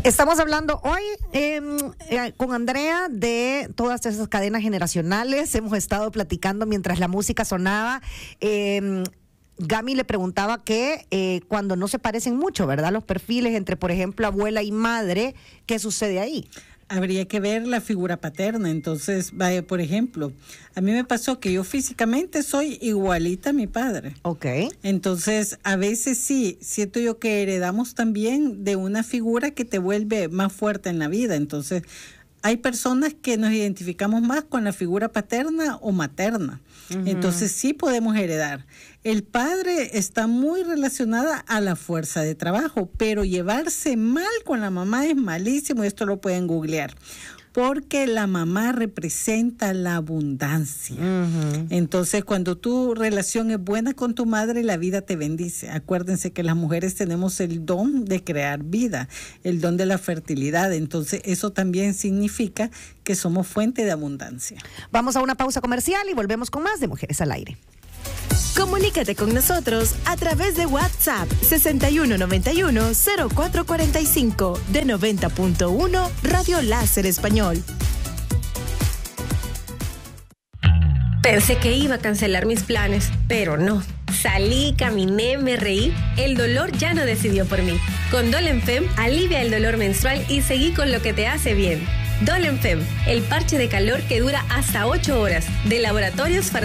Estamos hablando hoy con Andrea de todas esas cadenas generacionales. Hemos estado platicando mientras la música sonaba. Gami le preguntaba que cuando no se parecen mucho, ¿verdad? Los perfiles entre, por ejemplo, abuela y madre, ¿qué sucede ahí? Habría que ver la figura paterna. Entonces, vaya, por ejemplo, a mí me pasó que yo físicamente soy igualita a mi padre. Ok. Entonces, a veces sí, siento yo que heredamos también de una figura que te vuelve más fuerte en la vida. Entonces, hay personas que nos identificamos más con la figura paterna o materna. Uh-huh. Entonces, sí podemos heredar. El padre está muy relacionada a la fuerza de trabajo, pero llevarse mal con la mamá es malísimo, esto lo pueden googlear, porque la mamá representa la abundancia. Uh-huh. Entonces, cuando tu relación es buena con tu madre, la vida te bendice. Acuérdense que las mujeres tenemos el don de crear vida, el don de la fertilidad. Entonces, eso también significa que somos fuente de abundancia. Vamos a una pausa comercial y volvemos con más de Mujeres al Aire. Comunícate con nosotros a través de WhatsApp 6191-0445 de 90.1 Radio Láser Español. Pensé que iba a cancelar mis planes, pero no. Salí, caminé, me reí. El dolor ya no decidió por mí. Con Dolenfem alivia el dolor menstrual y seguí con lo que te hace bien. Dolenfem, el parche de calor que dura hasta 8 horas, de Laboratorios